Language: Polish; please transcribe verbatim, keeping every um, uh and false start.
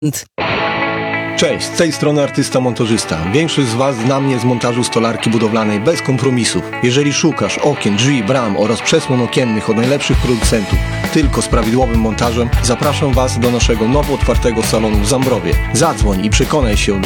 Cześć, z tej strony artysta montażysta. Większość z Was zna mnie z montażu stolarki budowlanej bez kompromisów. Jeżeli szukasz okien, drzwi, bram oraz przesłon okiennych od najlepszych producentów, tylko z prawidłowym montażem, zapraszam Was do naszego nowo otwartego salonu w Zambrowie. Zadzwoń i przekonaj się,